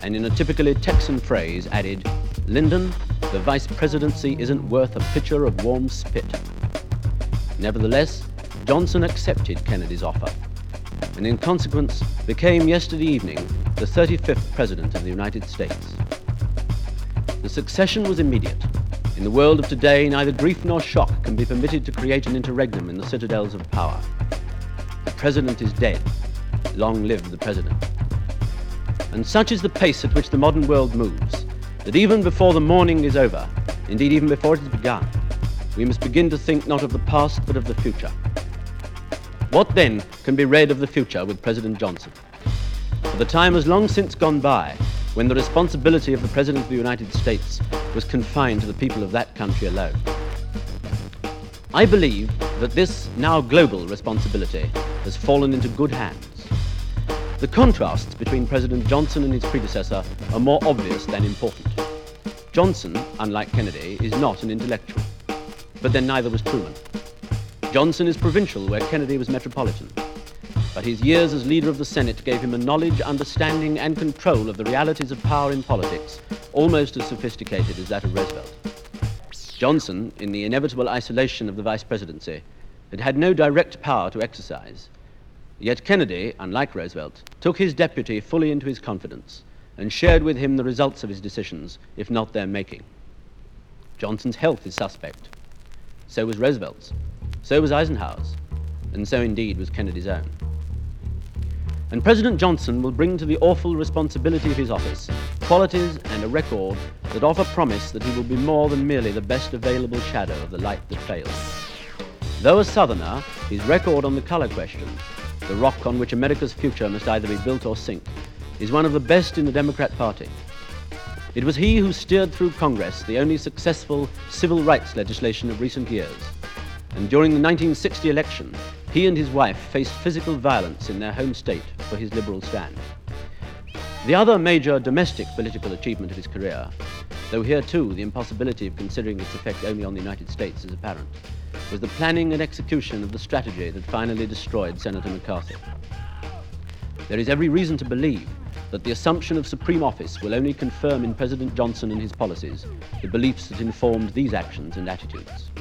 and in a typically Texan phrase added, "Lyndon, the vice presidency isn't worth a pitcher of warm spit." Nevertheless, Johnson accepted Kennedy's offer, and in consequence became yesterday evening the 35th President of the United States. The succession was immediate. In the world of today, neither grief nor shock can be permitted to create an interregnum in the citadels of power. The President is dead. Long live the President. And such is the pace at which the modern world moves, that even before the mourning is over, indeed even before it has begun, we must begin to think not of the past but of the future. What then can be read of the future with President Johnson? For the time has long since gone by when the responsibility of the President of the United States was confined to the people of that country alone. I believe that this now global responsibility has fallen into good hands. The contrasts between President Johnson and his predecessor are more obvious than important. Johnson, unlike Kennedy, is not an intellectual, but then neither was Truman. Johnson is provincial where Kennedy was metropolitan, but his years as leader of the Senate gave him a knowledge, understanding, and control of the realities of power in politics almost as sophisticated as that of Roosevelt. Johnson, in the inevitable isolation of the vice presidency, had had no direct power to exercise. Yet Kennedy, unlike Roosevelt, took his deputy fully into his confidence and shared with him the results of his decisions, if not their making. Johnson's health is suspect. So was Roosevelt's. So was Eisenhower's. And so indeed was Kennedy's own. And President Johnson will bring to the awful responsibility of his office qualities and a record that offer promise that he will be more than merely the best available shadow of the light that fails. Though a Southerner, his record on the color question, the rock on which America's future must either be built or sink, is one of the best in the Democrat Party. It was he who steered through Congress the only successful civil rights legislation of recent years. And during the 1960 election, he and his wife faced physical violence in their home state for his liberal stand. The other major domestic political achievement of his career, though here too the impossibility of considering its effect only on the United States is apparent, was the planning and execution of the strategy that finally destroyed Senator McCarthy. There is every reason to believe that the assumption of supreme office will only confirm in President Johnson and his policies the beliefs that informed these actions and attitudes.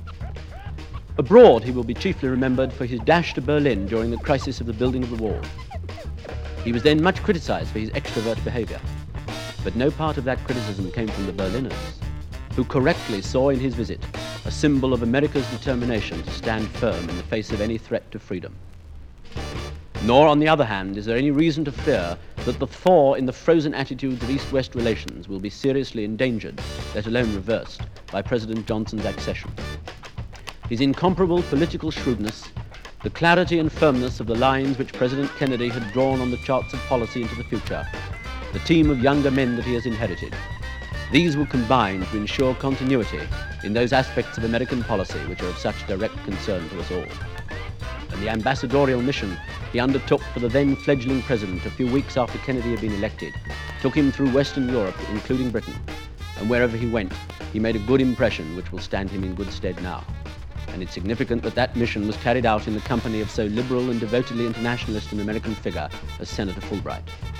Abroad, he will be chiefly remembered for his dash to Berlin during the crisis of the building of the wall. He was then much criticized for his extrovert behavior, but no part of that criticism came from the Berliners, who correctly saw in his visit a symbol of America's determination to stand firm in the face of any threat to freedom. Nor, on the other hand, is there any reason to fear that the thaw in the frozen attitudes of East-West relations will be seriously endangered, let alone reversed, by President Johnson's accession. His incomparable political shrewdness, the clarity and firmness of the lines which President Kennedy had drawn on the charts of policy into the future, the team of younger men that he has inherited, these will combine to ensure continuity in those aspects of American policy which are of such direct concern to us all. And the ambassadorial mission he undertook for the then fledgling president a few weeks after Kennedy had been elected took him through Western Europe, including Britain, and wherever he went, he made a good impression which will stand him in good stead now. And it's significant that that mission was carried out in the company of so liberal and devotedly internationalist an American figure as Senator Fulbright.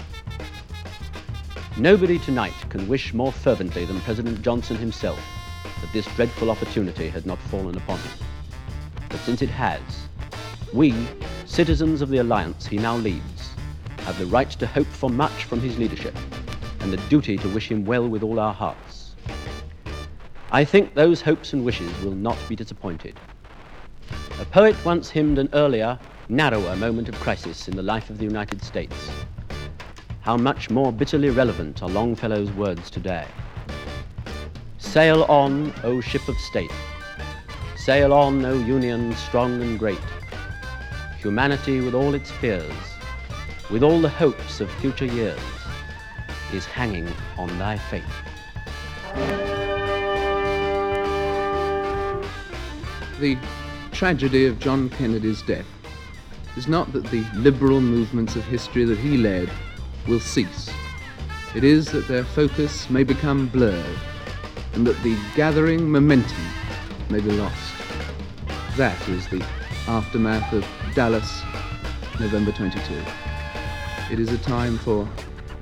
Nobody tonight can wish more fervently than President Johnson himself that this dreadful opportunity had not fallen upon him. But since it has, we, citizens of the alliance he now leads, have the right to hope for much from his leadership and the duty to wish him well with all our hearts. I think those hopes and wishes will not be disappointed. A poet once hymned an earlier, narrower moment of crisis in the life of the United States. How much more bitterly relevant are Longfellow's words today. Sail on, O ship of state. Sail on, O Union strong and great. Humanity with all its fears, with all the hopes of future years, is hanging on thy fate. The tragedy of John Kennedy's death is not that the liberal movements of history that he led will cease. It is that their focus may become blurred and that the gathering momentum may be lost. That is the aftermath of Dallas, November 22. It is a time for